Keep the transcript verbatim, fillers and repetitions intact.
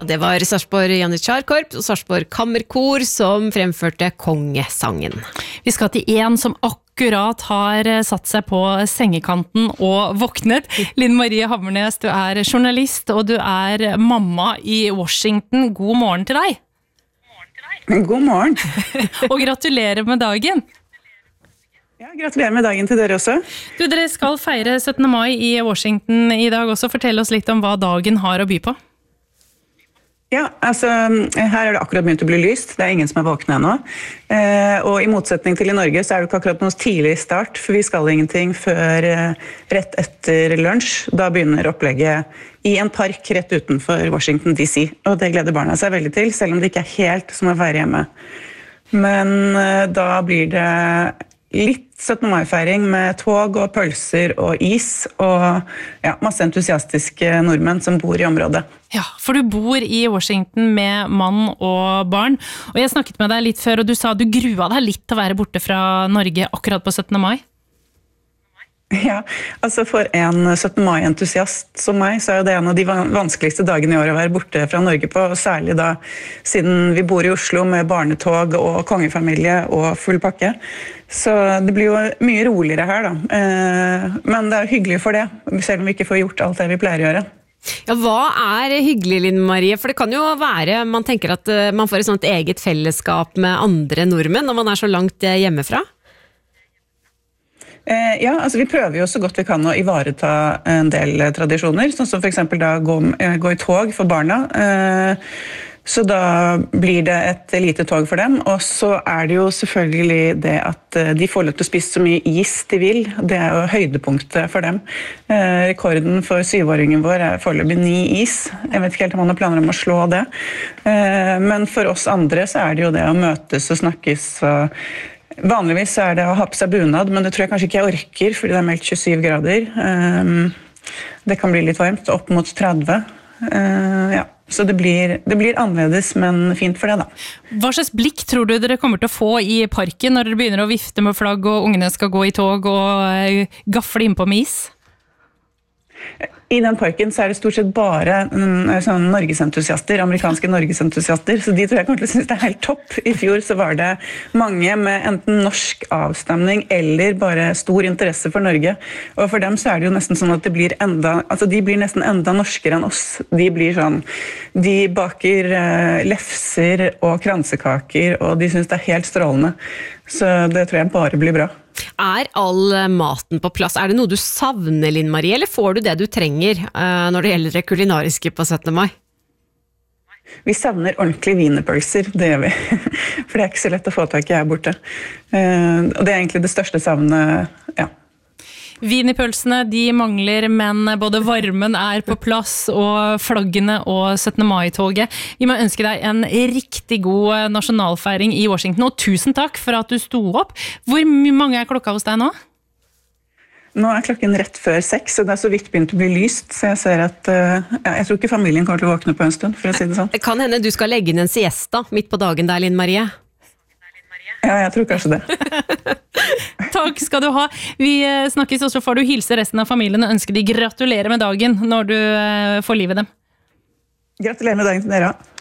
det var Sarpsborg Janitsjarkorps og Sarpsborg Kammerkor som fremførte kongesangen. Vi skal til en som akkurat har satt seg på sengekanten og våknet. Linn Marie Hammernes, du er journalist og du er mamma i Washington. God morgen til deg. God morgen. Og gratulerer med dagen. Ja, gratulerer med dagen til dere også. Du, dere skal feire syttende mai i Washington i dag også. Fortell oss litt om hva dagen har å by på. Ja, altså, her er det akkurat begynt å bli lyst. Det er ingen som er våkne ennå. Eh, og i motsetning til i Norge så er det ikke akkurat noe tidlig start, for vi skal ingenting før eh, rett etter lunsj. Da begynner opplegget i en park rett utenfor Washington D C. Og det gleder barna seg veldig til, selv om det ikke er helt som å være hjemme. Men eh, da blir det litt syttende mai-feiring med tog og pølser og is og ja, masse entusiastiske nordmenn som bor i området. Ja, for du bor i Washington med mann og barn, og jeg snakket med deg litt før, og du sa du grua deg litt til å være borte fra Norge akkurat på syttende mai. Ja, altså for en syttende mai-entusiast som meg, så er det en av de vanskeligste dagene i år å være borte fra Norge på, og særlig da, siden vi bor i Oslo med barnetog og kongefamilie og full pakke. Så det blir jo mye roligere her da, men det er hyggelig for det, selv om vi ikke får gjort alt det vi pleier å gjøre. Ja, hva er hyggelig, Linn Marie? For det kan jo være, man tenker at man får et sånt eget fellesskap med andre nordmenn når man er så langt hjemmefra. Ja, altså vi prøver jo så godt vi kan å ivareta en del tradisjoner, sånn som for eksempel da gå, gå i tog for barna. Så da blir det et lite tog for dem, og så er det jo selvfølgelig det at de får lov til å spise så mye is de vil. Det er jo høydepunktet for dem. Rekorden for syvåringen vår er foreløpig ni is. Jeg vet ikke helt om man har planer om å slå det. Men for oss andre så er det jo det å møtes og snakkes og vanligvis er det å ha på seg bunad, men det tror jeg kanskje ikke jeg orker, fordi det er meldt tjuesyv grader. Det kan bli litt varmt, opp mot tretti. Ja, så det blir, det blir annerledes, men fint for det da. Hva slags blikk tror du dere kommer til å få i parken når dere begynner å vifte med flagg, og ungene skal gå i tog og gafle innpå med is? I den parken så er det stort sett bare sånn norgesentusiaster, amerikanske norgesentusiaster, så de tror jeg kommer til å synes det er helt topp. I fjor så var det mange med enten norsk avstemning eller bare stor interesse for Norge. Og for dem så er det jo nesten sånn at det blir enda, altså de blir nesten enda norskere enn oss. De blir sånn, de baker uh, lefser og kransekaker, og de synes det er helt strålende. Så det tror jeg bare blir bra. Er all maten på plass? Er det noe du savner, Linn Marie, eller får du det du trenger uh, når det gjelder det kulinariske på syttende mai? Vi savner ordentlige wienerpølser, det gjør vi. For det er ikke så lett å få tak i her borte. Uh, og det er egentlig det største savnet, ja. Wienerpølsene, de mangler, men både varmen er på plass, og flaggene og syttende mai-toget. Vi må ønske deg en riktig god nasjonalfeiring i Washington, og tusen takk for at du sto opp. Hvor mange er klokka hos deg nå? Nå er klokken rett før seks, og det er så vidt begynt å bli lyst, så jeg ser at, ja, jeg tror ikke familien kommer til å våkne på en stund, for å si det sånn. Det kan hende du skal legge inn en siesta midt på dagen der, Linn Marie. Ja, jeg tror kanskje det. Takk skal du ha. Vi snakkes, og så får du hilse resten av familien og ønske de gratulerer med dagen når du får liv i dem. Gratulerer med dagen til dere.